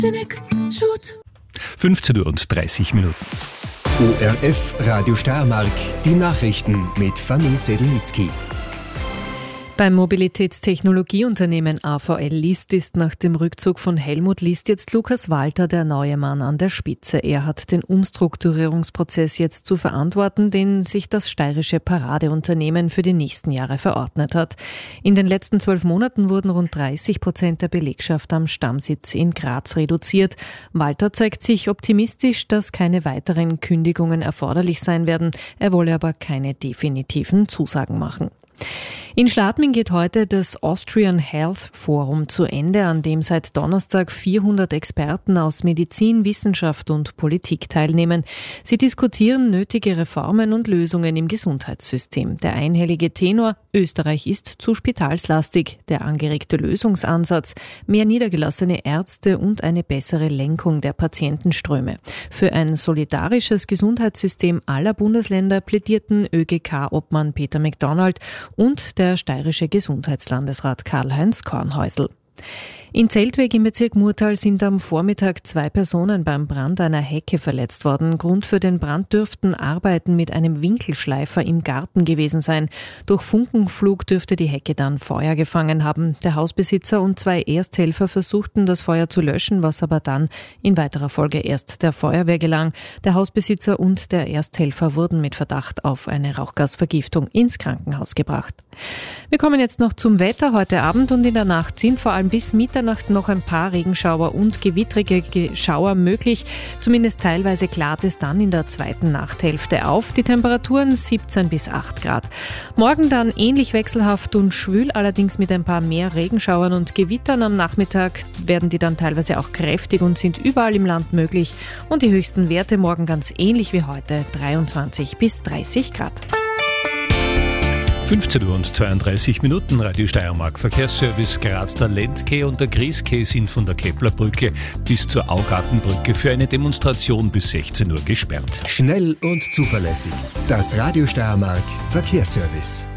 Ständig Schut. 15:30 Uhr. ORF Radio Steiermark, die Nachrichten mit Fanny Sedelnitzky. Beim Mobilitätstechnologieunternehmen AVL List ist nach dem Rückzug von Helmut List jetzt Lukas Walter der neue Mann an der Spitze. Er hat den Umstrukturierungsprozess jetzt zu verantworten, den sich das steirische Paradeunternehmen für die nächsten Jahre verordnet hat. In den letzten 12 Monaten wurden rund 30% der Belegschaft am Stammsitz in Graz reduziert. Walter zeigt sich optimistisch, dass keine weiteren Kündigungen erforderlich sein werden. Er wolle aber keine definitiven Zusagen machen. In Schladming geht heute das Austrian Health Forum zu Ende, an dem seit Donnerstag 400 Experten aus Medizin, Wissenschaft und Politik teilnehmen. Sie diskutieren nötige Reformen und Lösungen im Gesundheitssystem. Der einhellige Tenor: Österreich ist zu spitalslastig. Der angeregte Lösungsansatz: mehr niedergelassene Ärzte und eine bessere Lenkung der Patientenströme. Für ein solidarisches Gesundheitssystem aller Bundesländer plädierten ÖGK-Obmann Peter McDonald und der steirische Gesundheitslandesrat Karl-Heinz Kornhäusl. In Zeltweg im Bezirk Murtal sind am Vormittag 2 Personen beim Brand einer Hecke verletzt worden. Grund für den Brand dürften Arbeiten mit einem Winkelschleifer im Garten gewesen sein. Durch Funkenflug dürfte die Hecke dann Feuer gefangen haben. Der Hausbesitzer und 2 Ersthelfer versuchten, das Feuer zu löschen, was aber dann in weiterer Folge erst der Feuerwehr gelang. Der Hausbesitzer und der Ersthelfer wurden mit Verdacht auf eine Rauchgasvergiftung ins Krankenhaus gebracht. Wir kommen jetzt noch zum Wetter. Heute Abend und in der Nacht sind vor allem bis Mitternacht noch ein paar Regenschauer und gewittrige Schauer möglich. Zumindest teilweise klart es dann in der zweiten Nachthälfte auf. Die Temperaturen 17 bis 8 Grad. Morgen dann ähnlich wechselhaft und schwül, allerdings mit ein paar mehr Regenschauern und Gewittern. Am Nachmittag werden die dann teilweise auch kräftig und sind überall im Land möglich. Und die höchsten Werte morgen ganz ähnlich wie heute, 23 bis 30 Grad. 15:32 Uhr, Radio Steiermark Verkehrsservice. Graz, der Lendke und der Grieskeh sind von der Keplerbrücke bis zur Augartenbrücke für eine Demonstration bis 16 Uhr gesperrt. Schnell und zuverlässig. Das Radio Steiermark Verkehrsservice.